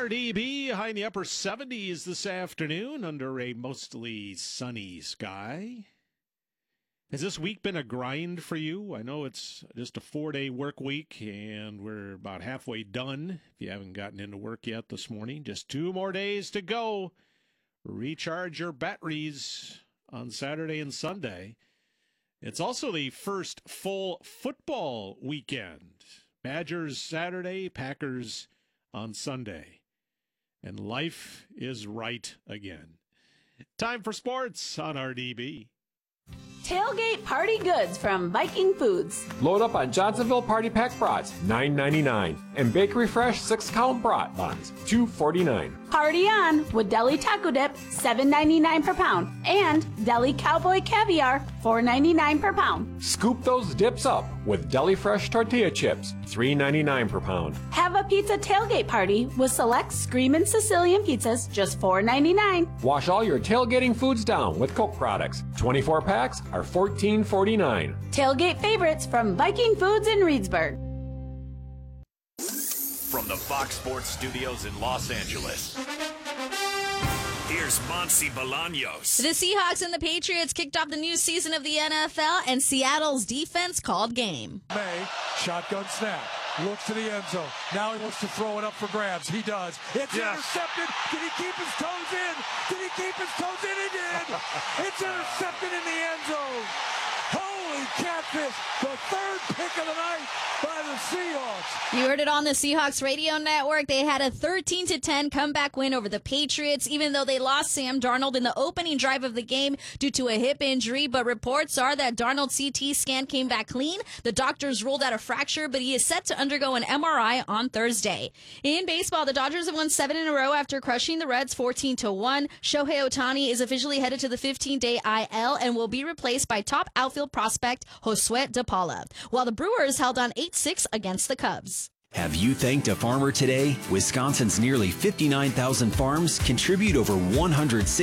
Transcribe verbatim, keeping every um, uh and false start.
D B, high in the upper seventies this afternoon under a mostly sunny sky. Has this week been a grind for you? I know it's just a four-day work week, and we're about halfway done. If you haven't gotten into work yet this morning, just two more days to go. Recharge your batteries on Saturday and Sunday. It's also the first full football weekend. Badgers Saturday, Packers on Sunday. And life is right again. Time for sports on R D B. Tailgate party goods from Viking Foods. Load up on Johnsonville Party Pack brats, nine ninety-nine, and Bakery Fresh six-count brat buns, two forty-nine. Party on with Deli Taco Dip, seven ninety-nine per pound, and Deli Cowboy Caviar, four ninety-nine per pound. Scoop those dips up with Deli Fresh tortilla chips, three ninety-nine per pound. Have a pizza tailgate party with select Screamin' Sicilian pizzas, just four ninety-nine. Wash all your tailgating foods down with Coke products. twenty-four packs are fourteen forty-nine. Tailgate favorites from Viking Foods in Reedsburg. From the Fox Sports Studios in Los Angeles, here's Monty Bolaños. The Seahawks and the Patriots kicked off the new season of the N F L, and Seattle's defense called game. May, shotgun snap, looks to the end zone. Now he wants to throw it up for grabs. He does. It's yes. intercepted. Did he keep his toes in? Did he keep his toes in? He did. It's intercepted in the end zone. Holy catfish, the third pick of the night by the Seahawks. You heard it on the Seahawks radio network. They had a thirteen to ten comeback win over the Patriots, even though they lost Sam Darnold in the opening drive of the game due to a hip injury. But reports are that Darnold's C T scan came back clean. The doctors ruled out a fracture, but he is set to undergo an M R I on Thursday. In baseball, the Dodgers have won seven in a row after crushing the Reds fourteen to one. Shohei Ohtani is officially headed to the fifteen-day I L and will be replaced by top outfield prospect Josue De Paula, while the Brewers held on eight six against the Cubs. Have you thanked a farmer today? Wisconsin's nearly fifty-nine thousand farms contribute over one hundred